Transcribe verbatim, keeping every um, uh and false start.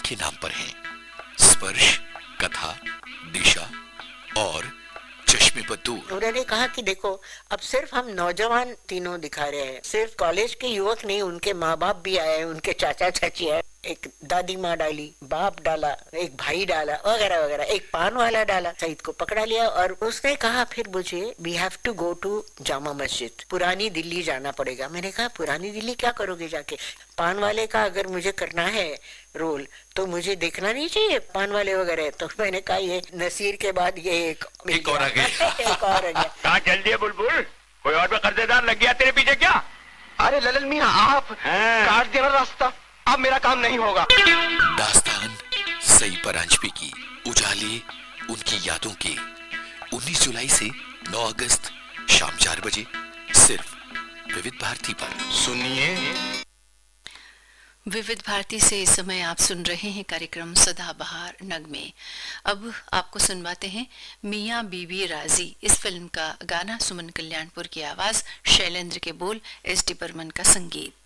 के नाम पर हैं। स्पर्श, कथा, दिशा और चश्मे पर दूर। उन्होंने कहा कि देखो, अब सिर्फ हम नौजवान तीनों दिखा रहे हैं, सिर्फ कॉलेज के युवक नहीं, उनके माँ बाप भी आए, उनके चाचा चाची आए, एक दादी माँ डाली, बाप डाला, एक भाई डाला, वगैरह वगैरह, एक पान वाला डाला। सईद को पकड़ा लिया और उसने कहा फिर मुझे we have to go to Jama Masjid, पुरानी दिल्ली जाना पड़ेगा। मैंने कहा पुरानी दिल्ली क्या करोगे जाके? पान वाले का अगर मुझे करना है रोल तो मुझे देखना नहीं चाहिए पान वाले वगैरह? तो मैंने कहा ये नसीर के बाद ये एक एक और आ गया। एक और आ गया। कहाँ चल दिए बुलबुल? कोई और भी कर्जेदार लग गया तेरे पीछे क्या? अरे ललन मियां, आप काट देना रास्ता, अब मेरा काम नहीं होगा। दास्तान सई परांजपे की उजाले उनकी यादों के उन्नीस जुलाई से नौ अगस्त शाम चार बजे सिर्फ विविध भारती पर। सुनिए, विविध भारती से इस समय आप सुन रहे हैं कार्यक्रम सदाबहार नगमे। अब आपको सुनवाते हैं मियाँ बीवी राजी। इस फिल्म का गाना सुमन कल्याणपुर की आवाज, शैलेंद्र के बोल, एस डी बर्मन का संगीत।